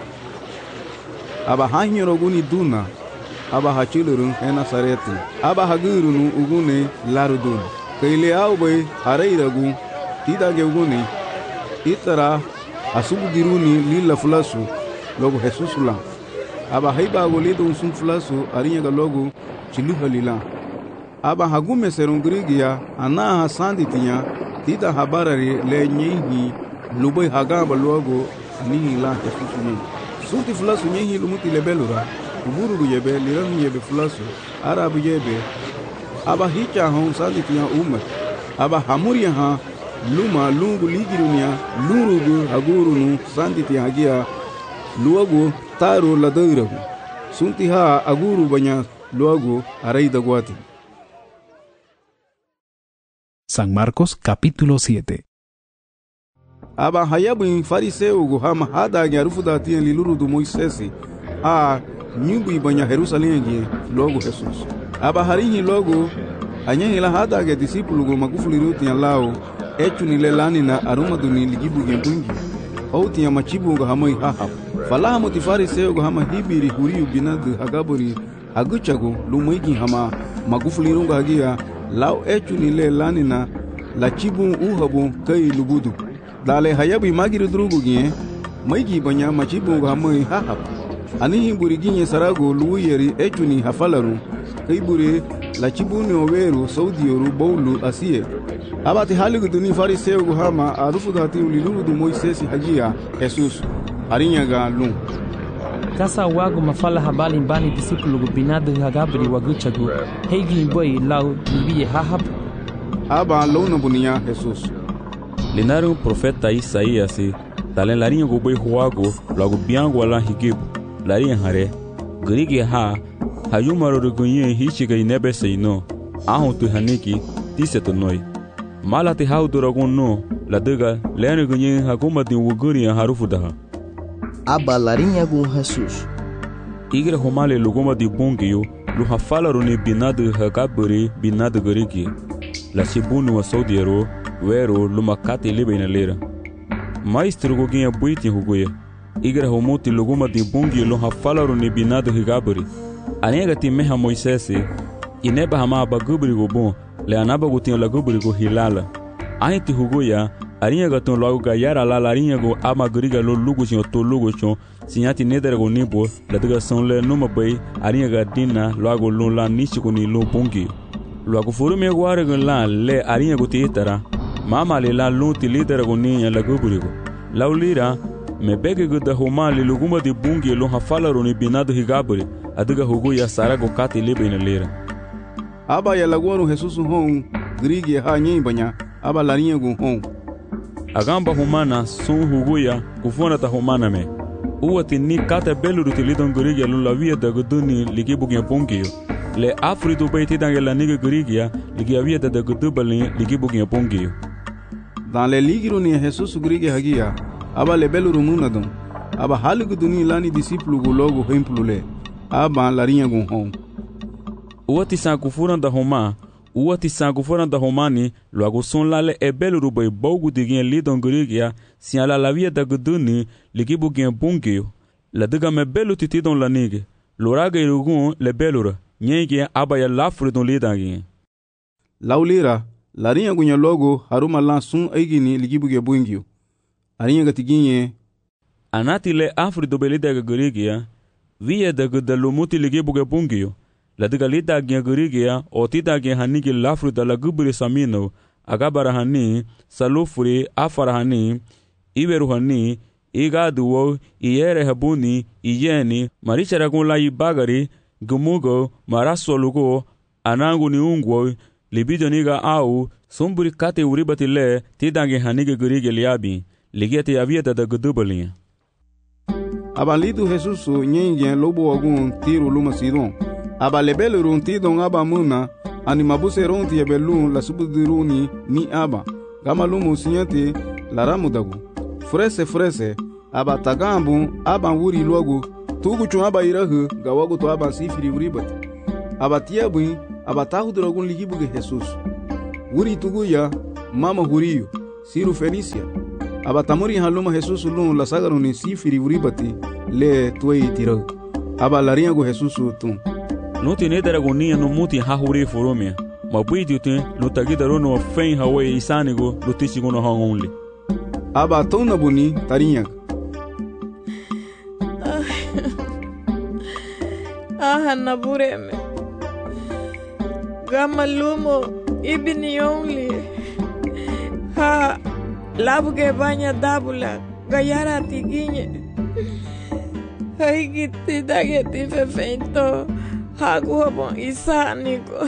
aba hanyoroguni duna aba hachilurun hena sareti aba hagurunu ugune larudun kaile awbe hareiragu tidage ugune itara asubugiruni lila fulasu logo Jesusula aba haiba golido sun fulasu arinya logo chiluhalila aba hagume serungrigia ana hasandi tinya tida habarari le nyehi lubai hagamba logo ni la Jesusuni sunti fulasu nyehi lumuti lebelura uburu yebe liran yebe fulasu arabu yebe aba hicha hon sandi tinya umma aba hamuria ha luma lungu ligirunia lurugu agurunu sandi tinya agia luago taro ladairagu sunti ha aguru banya luago araida guati.
San Marcos capítulo 7.
Aba hayabu fariseu go hama hada nyarufu da tien liluru do Moisesi a nyubu banya Jerusalem gi logo Jesus aba harihi logo anyen ila hada ge discipulu go magufuli ruti lao echuni lelani na aruma duni ligibu ge bungi auti ya machibu go hamai haha fala mo ti fariseu go hama hibiri huriu binad hagaburi aguchago lumaigi hama magufuli runga hagia lao echuni lelani na la chibu uhabu kai lugudu dale hayabu magiru drugu gi maigi banya machibu go hamai haha anihi buri ginye sarago luuyeri echuni hafalaru kai buri la chibuni oweru saudioru bowlu asiye abati haligu duni fariseu go hama arufu dati uliluru du Moisesi hagia Jesus arinyaga lum
kasa wago mafala habali mbani disipulu go binadu hagabri waguchagu heigi boy lau nibiye hahab
aba lona bunia Jesus
linaru profeta Isaías talen larinha go boy huago logo biango ala higibu larinha hare grige ha hayumaro rugunye hichiga inebe seino ahon tu haniki tiseto noi malati hauduragun no ladaga lene gunye haguma din wuguri harufu daha
aba larinha gun Jesus
igre homale luguma di bungio lu hafalaru ne binadu hagaburi binadu grige la sibunu wa saudiero wero lumakati libena lera maestro goginha buiti hugoya igre homuti luguma di bungio lu hafalaru ne binadu hagaburi anega ti meha Moisesi ineba hama bagubri go bon le anaba go tin la gubri go hilala ainti hugoya arinha gaton logo gayara la larinha go amagriga lo lugo sin to lugo chon sinyati nedere go nibo la daga son le numa bay arinha ga dina logo lo la nichi go ni lo bongi logo forume go arga la le arinha go titara mama le la lo ti lidere go ni la gubri go laulira me bege go da homa le luguma de bongi lo hafala ro ni binado higabri adiga hugoya sarago kati libena lera
aba ya lagwaru Jesus hon grigi ha nyi banya aba larinha go hon
agamba humana sun hugoya kufona ta humana me uwati ni kata beluru tilidon grigi lo la via da goduni ligibu gen pongio le afrido baiti dangela niga grigia ligia via da godubali ligibu gen pongio
dans le ligiro ni Jesus grigi hagia aba le beluru munadon aba halugu duni lani discipulu go logo hempulule aba larinha go hon
uwati sa kufuna da homa uwati sa kufuna da homani logo son lale ebeluru boy bogu digin lidon grigia siala la via da goduni ligibu gen pongio la daga me belu titi don la nige loraga irugun le belura nyege aba ya lafru don lidangi
laulira larinha gunya logo haruma lan sun aigini ligibu ge bungio arinha gatiginye
anati le afri do belida garigia via da godalumuti ligibu ge bungio la daga lida ge garigia otida ge hanigi lafru da la gubri samino agabara hani salufuri afara hani iberu hani igaduwo iyere habuni iyeni marichara la ibagari gumugo marasolugo anangu ni ungwo libido niga au sumburi kate uribati le tidange hanige gurige liabi ligete yavia da gudubali
abalidu Jesus nyenge lobo ogun tiru luma sidon abalebele runti don aba muna animabuse ronti yebelun la subudiruni ni aba gama lumu sinyante la ramudagu frese aba tagambu aba wuri logo tugu chun aba irahu gawagu to aba sifiri uribat aba tiabui aba tahudragun ligibuge Jesus uri tugu ya mama huriyo siru Felicia aba tamuri haluma Jesus lun la sagaruni sifiri uribati le tuei tirahu aba lariagu Jesus tun
no tiene dragonia no muti ha huri foromia mabuidi tun no tagidaro no fen hawe isanigo lo tisigo no hangonle
aba tona buni tarinha
na bureme gamalumo ibni only ha labuge banya dabula gayara tiginye haigiti dageti fefento hagu bon isaniko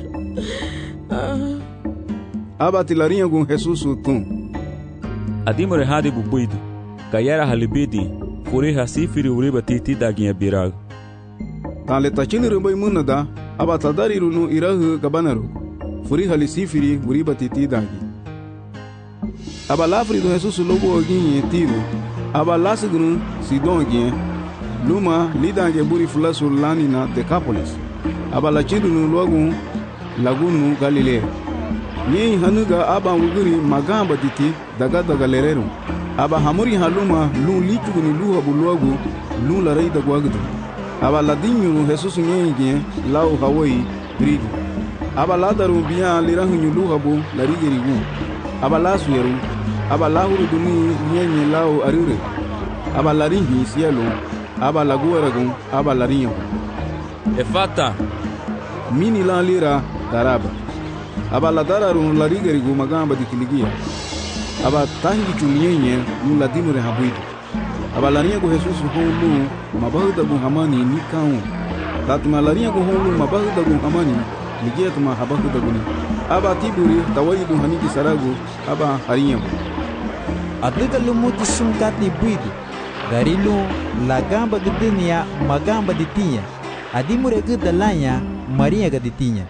aba tilarinha com Jesus tun
adimore hade bubuido gayara halibidi fure hasifiri uriba titi daginha birag
tan le tachini rumbai munada aba tadari runu irahu kabanaru furi hali sifiri uriba titi dagi aba lafri do Jesus lobo oginye tiro aba lasigunu sidon gien luma lidange buri fulasu lani na Decapolis aba lachidu nu logu lagunu Galilea nyi hanuga aba wuguri magamba titi daga lerero aba hamuri haluma lu lichuguni luha buluagu lu la reida guagdu aba ladinyu Jesus nyengi lau Hawaii brigi aba ladaru biya lirahu luha bu larigerigu aba lasuyeru aba lahuru duni nyenye lau arure aba laringi cielo aba laguaragu aba larinho
efata
mini la lira daraba aba ladararu larigerigu magamba dikiligia aba tangi chunyenye nu ladimure habuidu aba larinha com Jesus holu mabahuda gu hamani nikau tatuma larinha gu holu mabahuda gu hamani ligia tuma habahuda guni aba tiburi tawaidu haniki saragu aba harinha
adiga lumuti sumkati buidu darilu lagamba gedenia magamba ditinha adimure gedalanya Maria gaditinha.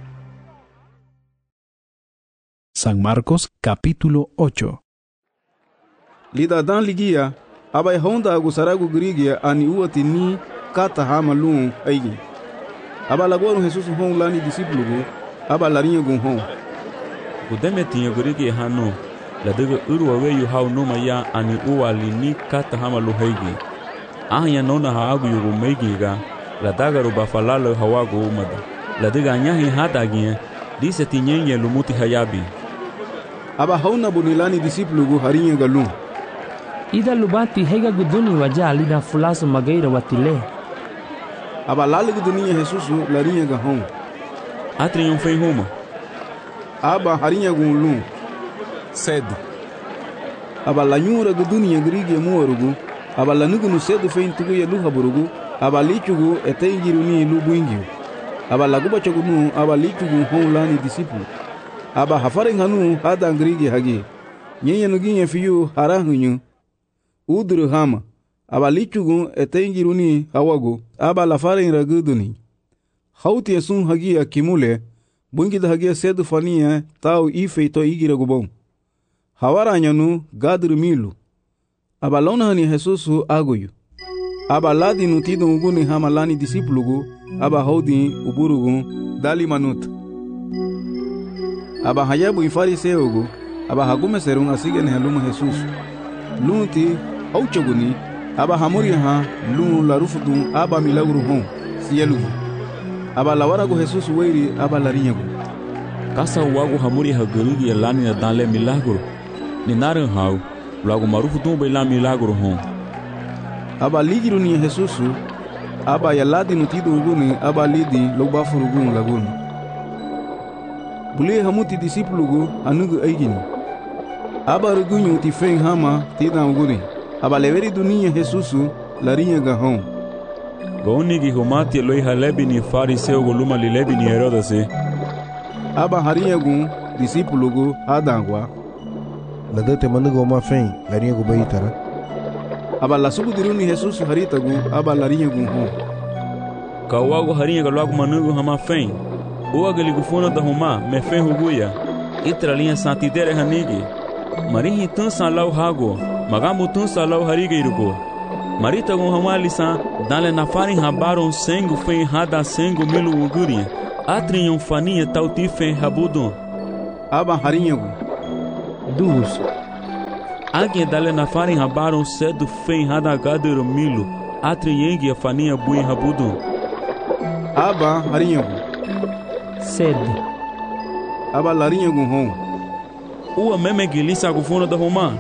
San Marcos capítulo 8.
Lida dan ligia abai honda agusaragu grigia ani uati ni kata hama lun aigi aba lagoru Jesus hon lani discípulo aba larinha gun hon
gudeme tinha grigia hano la dega urwa weyu hau no maya ani uali ni kata hama lu haigi ahya nona ha agu yugo meigiga la daga ro bafalalo hawago umada la dega nyahi hadagia dise tinyenye lumuti hayabi
aba hauna bunilani discípulo gu harinha galun
ida lubati hega guduni waja alida fulasu magaira watile
aba lali guduni Jesus larinha gahon
atrium fei homa
aba harinha gunlun
cedo
aba lanyura guduni grige muorugu aba lanugu no cedo fei tugu ya luha burugu aba lichugu etengiruni lubuingio aba laguba chagunu aba lichugu hon lani discípulo aba hafarenganu hada grige hagi nyenye nuginye fiyu harahunyu udru hama aba lichugu etengiruni hawago aba lafaren raguduni hauti esun hagi akimule bungida hagi cedo fania tau ifeito igiragubon hawaranyanu gadru milu aba lonahani Jesus agoyu aba ladi nutido uguni hama lani discípulo aba haudi uburugu dali manut aba hayabu ifariseugo aba hagume serun asigen heluma Jesus lunti auchoguni aba hamuri ha lu la rufudu aba milagru hon cielo aba lawarago Jesus weiri aba larinhago
kasa wago hamuri ha garigi lani na dale milagro ni naran hau logo marufudu be la milagro hon
aba ligiru ni Jesus aba yaladi nutido uguni aba lidi loba furugun lagun bule hamuti discípulo go anugu aigini aba rugunyu ti fen hama tida uguni aba leveri dunia Jesus larinha gahon
goni gi homati loi halebi ni fariseu go luma lilebi ni Herodase
aba harinha gun discípulo go adangwa
la dete manugo ma fen larinha go baitara
aba la subu diruni Jesus harita gu aba larinha gun hon
kawago harinha go logo manugo hama fen o agali gufona da homa me fen huguya itra linha santidere hanigi marihi tan salau hago magamu tun salau harigeirugo Marita gon hamali sa dale na farin habaron sengo fen hada sengo milu ugurinha. Atrinham faninha tauti fen habudon.
Aba harinhago.
Duas.
Alguém dale na farin habaron cedo fen hada gadero milu. Atrinhengue a faninha buin habudon.
Aba harinhago.
Cedo.
Aba larinhago hon.
Ua memegilisa go fundo da Roma.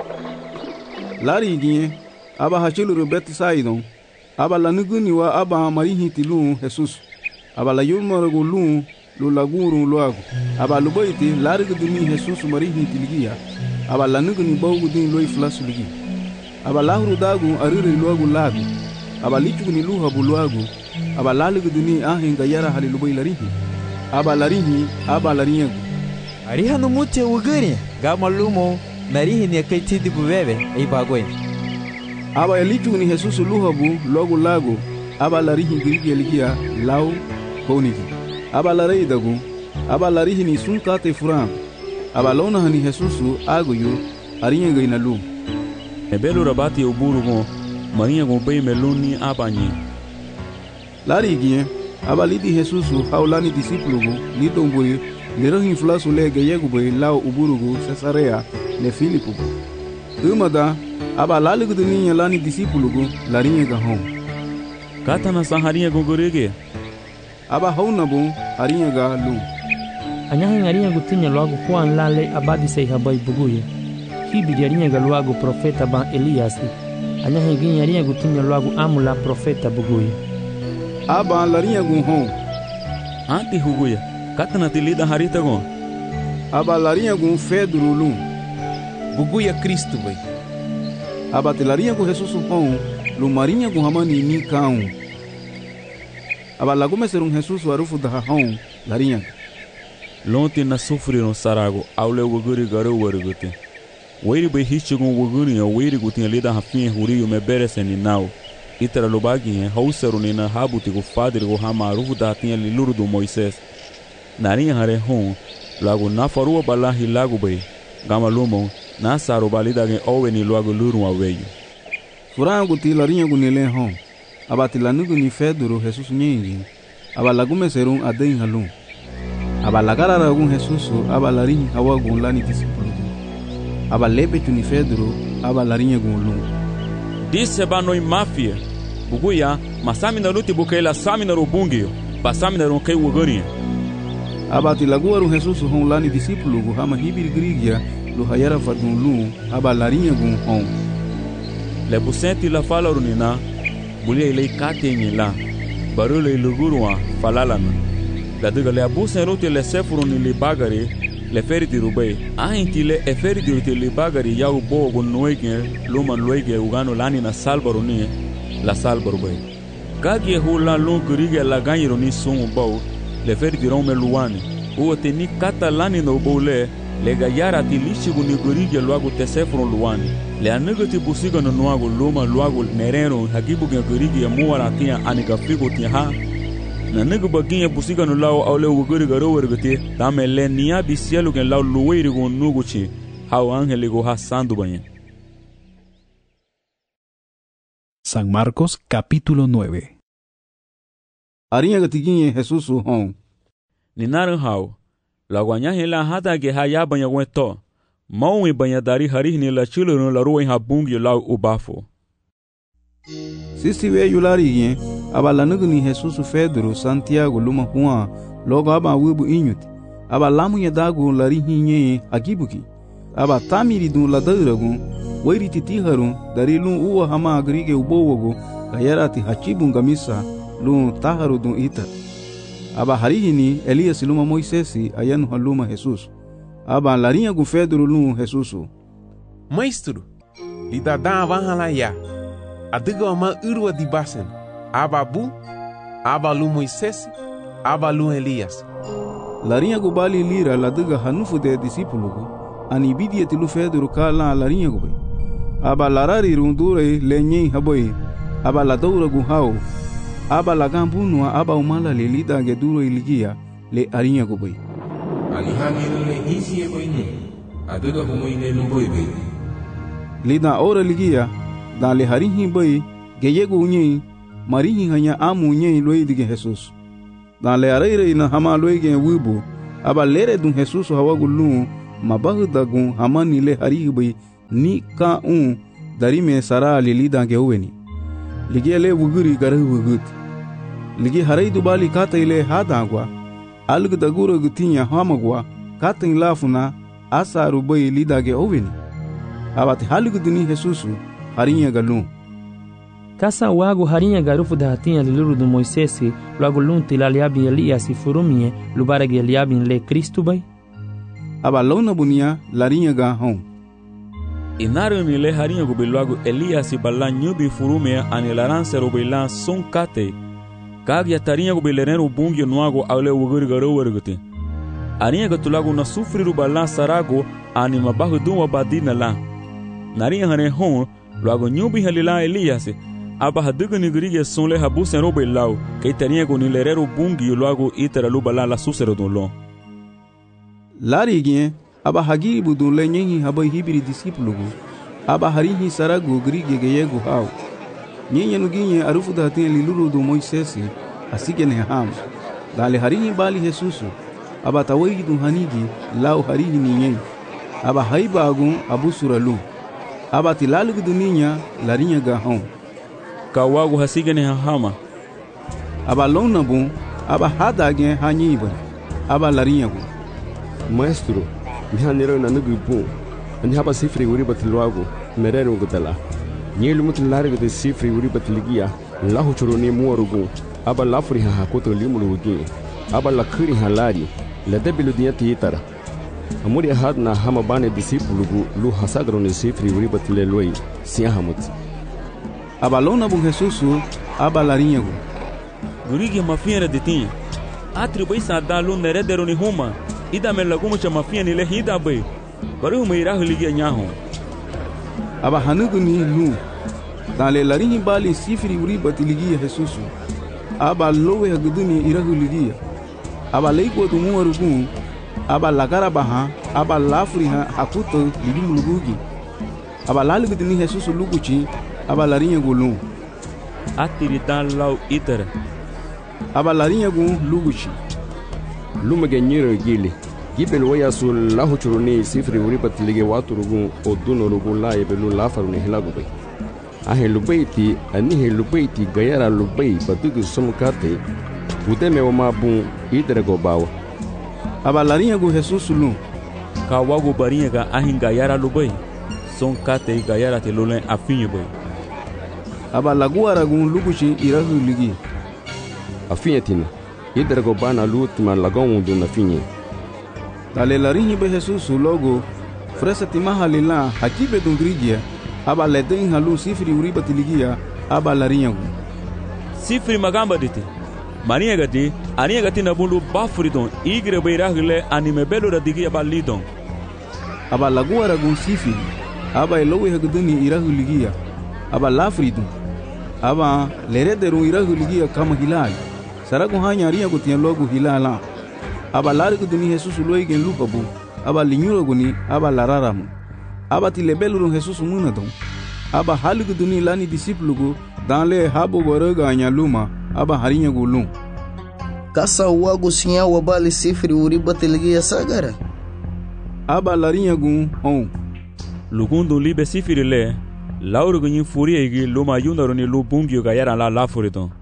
Lariguinha. Aba hachilu Roberto Saidon. Aba lanuguni wa aba marihiti lu Jesus. Aba la yulmarago lu laguru luago. Aba lubaiti largu dumi Jesus marihiti ligia. Aba lanuguni baugu din loi flasu ligi. Aba lahuru dagu arire luago lago. Aba lichuguni luhabu luago. Aba lalugu duni ahenga yara hali lubai larihi. Aba larihi aba larinhago.
Ariha no mute uguri. Gama lumo narihi ni akaiti bubebe ei bagoi.
Aba elichuguni Jesus luhabu logo lago. Aba larihi grigi ligia lau honiki. Aba larei dagu. Aba larihi ni sunkate furan. Aba lona hani Jesus agoyo arinhago inalu.
Ebelo rabati uburu gon marinha gon bem meluni abanyi.
Lariguinha, aba lidi Jesus haulani discípulo lidon boi lerohin flasu le gayego boi lao uburugo Cesarea le Filipo. Umada aba laligo duninha lani discípulo larinha gahon.
Kata na saharinha gogorege.
Aba hauna bom harinha ga lu.
Anyahin arinha gutinya logo kuan lale abadi sei habai buguye. Hibi arinha ga logo profeta ban Elias. Anyahin gin arinha gutinya logo amula profeta buguye.
Aba larinha gun hon.
Anti huguya. Kata na tilida harita gon.
Aba larinha gun Pedro lu.
Buguya Cristo bai.
Aba larinha gun Jesus hon. Lu marinha gun hamani ni kaun. Aba lagume serum Jesus arufu da hon larinha.
Lonte na sofreram sarago aule wuguri garo warugute. Weiri bai hichi gon wuguri ya weiri gutin lida hafin huriyo me bereseni nau. Itara lubaginha hausaru na habuti go padre go hamaru da tinha liluru do Moisés. Narinha hare hon lago na farua balahi lago bai. Gama lumon na saru balida gen oweni lago luru aweyo.
Furango ti larinha gunile hon. Abati lanugo ni Pedro Jesus nyingi. Aba lagume serum aden halum. Aba lagara gun Jesus aba larinha hawa gun lani discípulo. Aba lebe tuni Pedro aba larinha gun lum.
Disse banoi mafia. Buguya, masami na luti bukaila sami na rubungio, pasami na ronkai wugurinha.
Abati laguaru Jesus hon lani discípulo gu hama hibir grigia lo hayara fadun lu aba larinha gun hon.
Le busenti la fala runina, bulia ilei katenyi la, barule ilugurua falalana. La diga le abusen rote le sefuru ni le bagari, le feriti rubai. Ahinti le eferiti rote le bagari yau bo gun noege, luman loege ugano lani na salbaru ni, la salbaru bai. Gagi hula lun gurige la ganyiro ni sungu bau, le feriti rome luani. Uwa te ni kata lani no bau le gayara ti lishigu ni gurige luagu te sefuru luani. Le anuga ti busiga no nuagu luma luagu nereno hagibu gen gurige muara tia anika figo tia ha. Na negu baginha busiga no lau aule wuguri garo wergete dame le nia bisielu gen lau luweiri gon nuguchi hau angeli go hasando banha.
San Marcos capítulo 9.
Arinha gatiguinha Jesus hon.
Ninaran hau la guanyahe la hata ge haya banha weto maui banha dari hari ni la chulo no la ruin habungi lau ubafo.
Sisi we yulariguinha aba lanugo ni Jesus Pedro Santiago luma Juan logo aba wibu inyuti aba lamunha dagu larihinhe agibuki aba tamiri dun ladairagun weiri titiharun dari lun uwa hama agrige ubowogo gayarati hachibun gamisa lun taharu dun ita aba harihini Elias luma Moisés ayanu haluma Jesus aba larinha gun Pedro lun Jesus.
Maestro, lidada vahalaya adiga ma urwa di basen ababu abalu Moisés abalu Elias.
Larinha gu bali lira ladiga hanufu de discípulo gu anibidi etilu Pedro kala larinha gu bai aba larari rundure lenye haboi aba la doura gu hau aba la gambunua aba umala le lida ge duro iligia le arinha gu bai
alihani le hisi e boini adiga humoine lu bai bai
lida ora ligia da le harinhi bai geyego nye marihi hanya amu nye loy dige Jesus dan le arere na hama loy gen wibo aba lere dun Jesus hawagu lu mabahu dagun hama ni le haribe ni ka dari me sara lili dange oweni ligi le wuguri garahu wugut ligi harai dubali kata ile hadangwa alug daguro gutinya hamagwa kata lafuna asaru boy lidage oweni abati halug duni Jesus harinya galu
kasa wago harinya garufu da hatinha liluru do Moisés logo lunti laliabi Elias furumie lubaragi Eliabi le Cristo bai
aba lona bunia larinya ga hon
inaru ni le harinha go belogo Elias balla nyubi furume ani laranse ro bella son kate kag ya tarinha go belereno bungi noago awle wuguri garo wergute arinha go tulago na sufriru balla sarago ani mabahu dum badina la narinha hane hon logo nyubi halila Elias aba hadugni grige sonle habusen ro bellau ke tarinha go ni lerero bungi logo itera lu balla la susero do lo
larigien aba hagi budun le nyenyi haba hibiri disiplugu aba harihi saragu grige geyego haw nyenye nuginye arufu da hatin liluru do Moisés asigene ham dale harihi bali Jesus aba tawayi dun hanigi lau harihi ninyen aba haibagun abu suralu aba tilalu duninya larinya ga hon
kawagu hasigene hama
aba lona bun aba hadagen hanyiba aba larinya gu
maestro mihanero na nugu bun ani haba sifri uri batluago merero gudala nyelu mutlare de sifri uri batligia lahu churoni muorugo aba lafri ha koto limulugi aba lakuri halari la debilu diati itara amuri hadna hama bane disipulugu lu hasagro ne sifri uri batleloi sia hamut
aba lona bu Jesus aba larinha gu
gurigi mafiera de tinha atribuí sadalu neredero ni huma ida me lagumo chama fia ni le hida bai baru me ira huligia nyaho
aba hanugu ni lu dale larinhi bali sifri uri batiligia Jesus aba lowe haguduni ira huligia aba leiko du muarugu aba lagara baha aba lafri ha hakuto lidim lugugi aba lalugu ni Jesus luguchi aba larinha gulu
atiri dan lau itara
aba larinha gu luguchi
luma genyiro gili gibel waya sul lahu churuni sifri uri batlige waturugu oduno rugu la ebelu la faruni hilagu bai ahe lubaiti ani he lubaiti gayara lubai batugu somkate udeme o mabun idrego bawa
aba larinha gu Jesus lu
ka wago barinha ga ahin gayara lubai somkate gayara te lolen afinye bai
aba laguara gu luguchi irahu ligi
afinye tina idrego bana lutima lagon do na finye
dale larinhi be Jesus logo fresa timaha lila hakibe dungrigia aba leden halu sifri uri batiligia aba larinha gu
sifri magamba dite marinha gati arinha gati na bulu bafridon igre beirahule anime belo radigia balidon
aba laguara gu sifri aba elowe haguduni irahuligia aba lafridon aba lerederu irahuligia kama hilal saragu hanya arinha gutia logo hilala aba largu duni Jesus loigen lupabu aba linyuro guni aba lararamu aba tilebelu Jesus munadon aba halgu duni lani disiplugu danle habo goroga anya luma aba harinya gulum
kasa wago sinya wabali sifri uri batiligia sagara
aba larinya gu on
lugundo libe sifri le lauru gunyi furie igi luma yundaro ni lubungyo gayara la lafuriton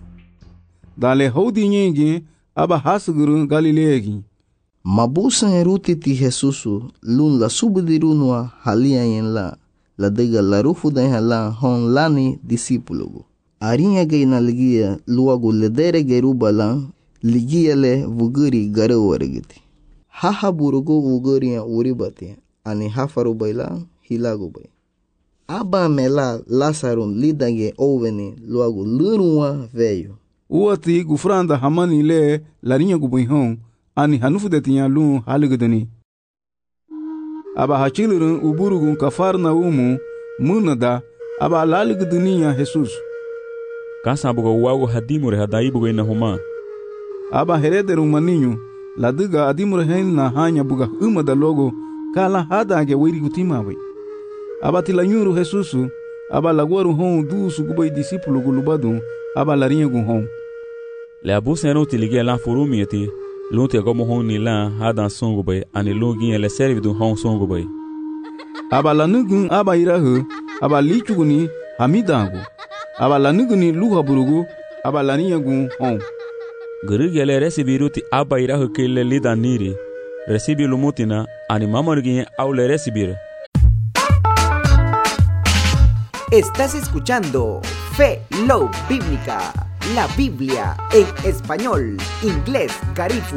dale hodi nyenge aba hasuguru galileegi
mabusan ruti ti Jesus lun la subdirunwa halia yen la dega la rufu da hala hon lani disipulugu arinha geina ligia luagu ledere gerubala ligia le vuguri gare wargiti haha burugu vuguri uribati ani hafaru baila hilagu bay aba mela lasarun lidage oveni luagu lurunwa veio
uati gufranda hamani le larinha gubihon ani hanufu de tinha lu haligudani aba hachilurun uburugun kafarna umu munada aba laliguduniya Jesus
kasa bugo wago hadimure hadaibugo ina huma
aba herederu maninho ladiga adimure henna hanya buga umada logo kala hadage wiri gutimawe aba tilanyuru Jesus aba la guaru hon du sugubai discípulo gulubadun aba la rinha gun hon.
Le abusen no tiligia la furumieti, lunte como hon ni la hadan songubai ani lugin le servidu hon songubai.
Aba la nugun aba irahu, aba lichuguni hamidangu. Aba la nuguni luha burugu, aba la rinha gun hon.
Gerigele recibiruti aba irahu kele lida niri. Recibi lumutina ani mamargin au le recibir.
Estás escuchando Fe Love Bíblica, la Biblia en español, inglés, Carifu.